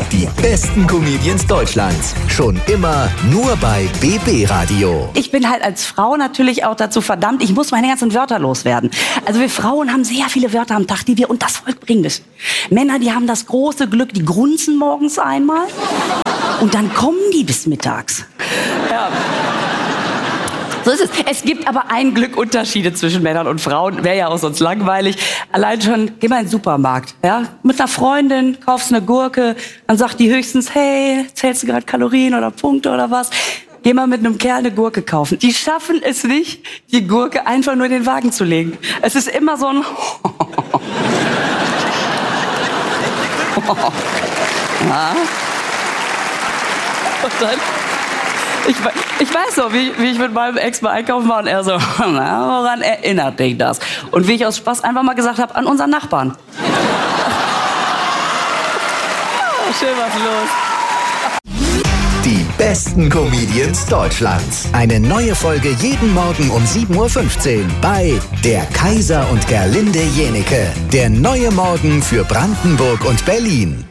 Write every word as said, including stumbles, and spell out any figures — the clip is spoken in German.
Die besten Comedians Deutschlands. Schon immer nur bei B B Radio. Ich bin halt als Frau natürlich auch dazu verdammt, ich muss meine ganzen Wörter loswerden. Also wir Frauen haben sehr viele Wörter am Tag, die wir unter das Volk bringen müssen. Männer, die haben das große Glück, die grunzen morgens einmal und dann kommen die bis mittags. Ja. So ist es. Es gibt aber ein Glück Unterschiede zwischen Männern und Frauen. Wäre ja auch sonst langweilig. Allein schon, geh mal in den Supermarkt, ja? Mit einer Freundin, kaufst eine Gurke, dann sagt die höchstens, hey, zählst du gerade Kalorien oder Punkte oder was? Geh mal mit einem Kerl eine Gurke kaufen. Die schaffen es nicht, die Gurke einfach nur in den Wagen zu legen. Es ist immer so ein ja. Und dann Ich, ich weiß so, wie, wie ich mit meinem Ex mal einkaufen war und er so, na, woran erinnert dich das? Und wie ich aus Spaß einfach mal gesagt habe, an unseren Nachbarn. Oh, schön was los. Die besten Comedians Deutschlands. Eine neue Folge jeden Morgen um sieben Uhr fünfzehn bei Der Kaiser und Gerlinde Jenieke. Der neue Morgen für Brandenburg und Berlin.